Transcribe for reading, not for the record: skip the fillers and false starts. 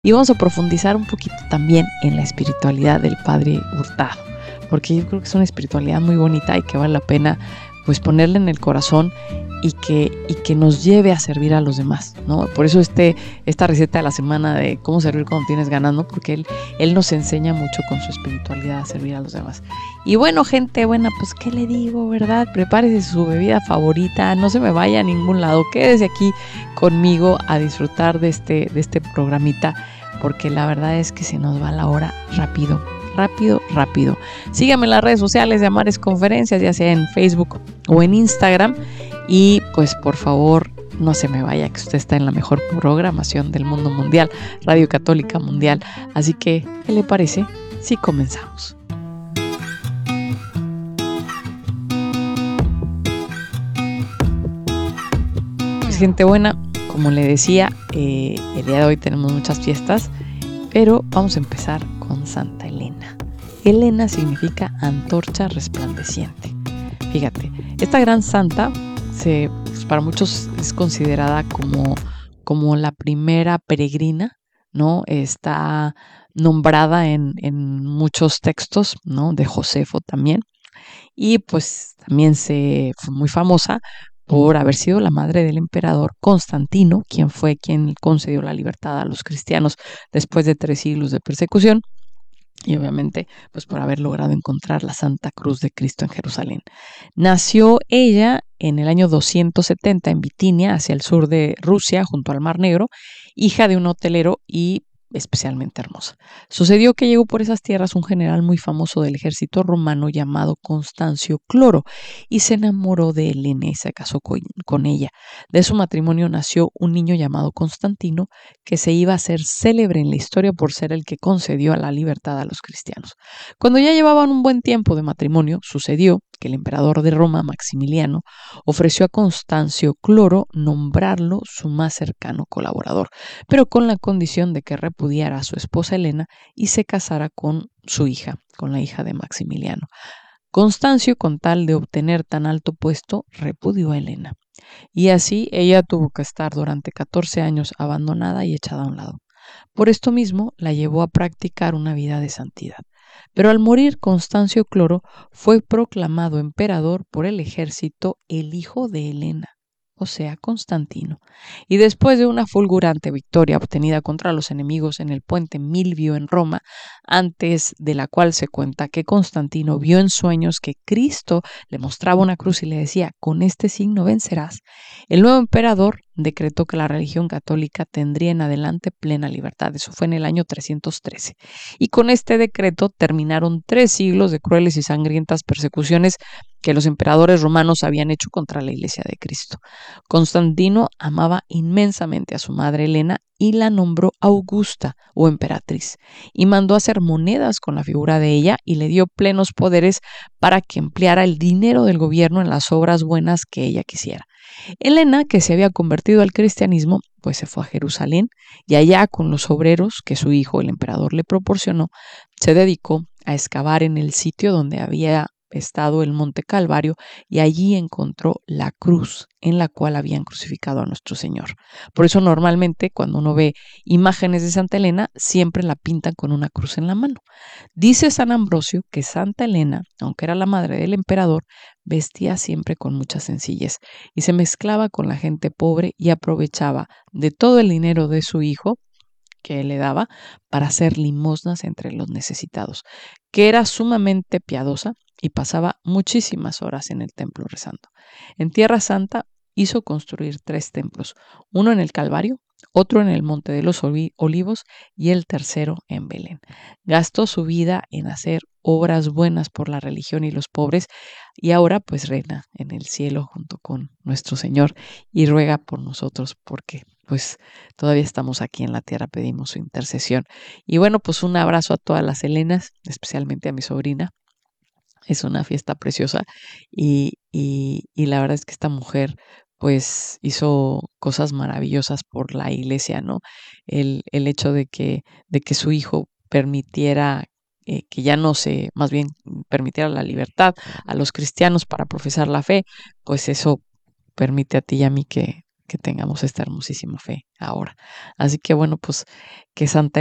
Y vamos a profundizar un poquito también en la espiritualidad del Padre Hurtado, porque yo creo que es una espiritualidad muy bonita y que vale la pena pues ponerla en el corazón y que nos lleve a servir a los demás, ¿no? Por eso esta receta de la semana de cómo servir cuando tienes ganas, ¿no? Porque él nos enseña mucho con su espiritualidad a servir a los demás. Y bueno, gente buena, pues ¿qué le digo, verdad? Prepárese su bebida favorita, no se me vaya a ningún lado, quédese aquí conmigo a disfrutar de este programita, porque la verdad es que se nos va la hora rápido. Síganme en las redes sociales de Amares Conferencias, ya sea en Facebook o en Instagram. Y pues por favor, no se me vaya, que usted está en la mejor programación del mundo mundial, Radio Católica Mundial. Así que, ¿qué le parece si comenzamos? Pues gente buena, como le decía, el día de hoy tenemos muchas fiestas, pero vamos a empezar con Santa Elena. Elena significa antorcha resplandeciente. Fíjate, esta gran santa pues para muchos es considerada como la primera peregrina, ¿no? Está nombrada en muchos textos, ¿no? De Josefo también. Y pues también fue muy famosa por haber sido la madre del emperador Constantino, quien fue quien concedió la libertad a los cristianos después de 3 siglos de persecución. Y obviamente, pues por haber logrado encontrar la Santa Cruz de Cristo en Jerusalén. Nació ella en el año 270 en Bitinia, hacia el sur de Rusia, junto al Mar Negro, hija de un hotelero y especialmente hermosa. Sucedió que llegó por esas tierras un general muy famoso del ejército romano llamado Constancio Cloro y se enamoró de Helena y se casó con ella. De su matrimonio nació un niño llamado Constantino que se iba a hacer célebre en la historia por ser el que concedió la libertad a los cristianos. Cuando ya llevaban un buen tiempo de matrimonio, sucedió que el emperador de Roma, Maximiliano, ofreció a Constancio Cloro nombrarlo su más cercano colaborador, pero con la condición de que repudiara a su esposa Helena y se casara con su hija, con la hija de Maximiliano. Constancio, con tal de obtener tan alto puesto, repudió a Helena. Y así ella tuvo que estar durante 14 años abandonada y echada a un lado. Por esto mismo la llevó a practicar una vida de santidad. Pero al morir Constancio Cloro fue proclamado emperador por el ejército el hijo de Helena, o sea, Constantino. Y después de una fulgurante victoria obtenida contra los enemigos en el puente Milvio en Roma, antes de la cual se cuenta que Constantino vio en sueños que Cristo le mostraba una cruz y le decía, con este signo vencerás, el nuevo emperador decretó que la religión católica tendría en adelante plena libertad. Eso fue en el año 313. Y con este decreto terminaron 3 siglos de crueles y sangrientas persecuciones que los emperadores romanos habían hecho contra la Iglesia de Cristo. Constantino amaba inmensamente a su madre Helena y la nombró Augusta o emperatriz y mandó hacer monedas con la figura de ella y le dio plenos poderes para que empleara el dinero del gobierno en las obras buenas que ella quisiera. Helena, que se había convertido al cristianismo, pues se fue a Jerusalén y allá con los obreros que su hijo, el emperador, le proporcionó, se dedicó a excavar en el sitio donde había estado el Monte Calvario y allí encontró la cruz en la cual habían crucificado a nuestro Señor. Por eso normalmente cuando uno ve imágenes de Santa Elena siempre la pintan con una cruz en la mano. Dice San Ambrosio que Santa Elena, aunque era la madre del emperador, vestía siempre con mucha sencillez y se mezclaba con la gente pobre y aprovechaba de todo el dinero de su hijo que le daba para hacer limosnas entre los necesitados, que era sumamente piadosa y pasaba muchísimas horas en el templo rezando. En Tierra Santa hizo construir 3 templos, uno en el Calvario, otro en el Monte de los Olivos y el tercero en Belén. Gastó su vida en hacer obras buenas por la religión y los pobres y ahora pues reina en el cielo junto con nuestro Señor y ruega por nosotros porque pues todavía estamos aquí en la tierra, pedimos su intercesión. Y bueno, pues un abrazo a todas las Helenas, especialmente a mi sobrina. Es una fiesta preciosa y la verdad es que esta mujer pues hizo cosas maravillosas por la iglesia, ¿no? El hecho de que su hijo permitiera que ya no más bien permitiera la libertad a los cristianos para profesar la fe, pues eso permite a ti y a mí que que tengamos esta hermosísima fe ahora. Así que bueno, pues que Santa